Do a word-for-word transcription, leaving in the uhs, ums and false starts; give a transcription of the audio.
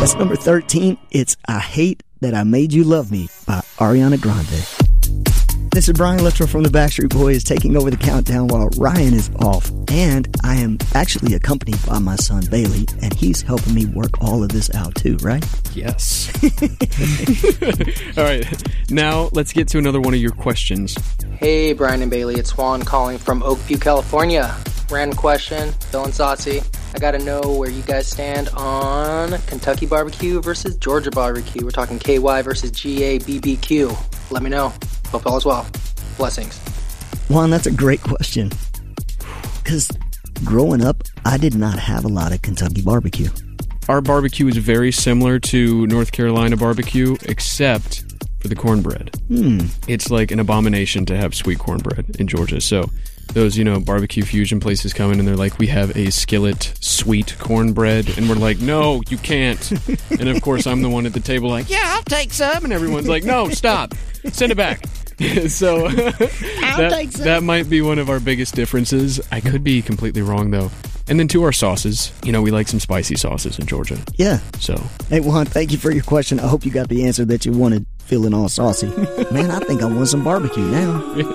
That's number thirteen. It's I Hate That I Made You Love Me by Ariana Grande. This is Brian Luttrell from the Backstreet Boys taking over the countdown while Ryan is off. And I am actually accompanied by my son Bailey, and he's helping me work all of this out too, right? Yes. All right. Now let's get to another one of your questions. Hey, Brian and Bailey. It's Juan calling from Oakview, California. Random question, feeling saucy. I gotta know where you guys stand on Kentucky barbecue versus Georgia barbecue. We're talking K Y versus G A B B Q. Let me know. Hope all is well. Blessings. Juan, that's a great question. Because growing up, I did not have a lot of Kentucky barbecue. Our barbecue is very similar to North Carolina barbecue, except for the cornbread. Hmm. It's like an abomination to have sweet cornbread in Georgia. So those, you know, barbecue fusion places come in and they're like, we have a skillet sweet cornbread. And we're like, no, you can't. And of course, I'm the one at the table like, yeah, I'll take some. And everyone's like, no, stop. Send it back. So that, that might be one of our biggest differences. I could be completely wrong, though. And then to our sauces, you know, we like some spicy sauces in Georgia. Yeah. So, hey, Juan, thank you for your question. I hope you got the answer that you wanted, feeling all saucy. Man, I think I want some barbecue now.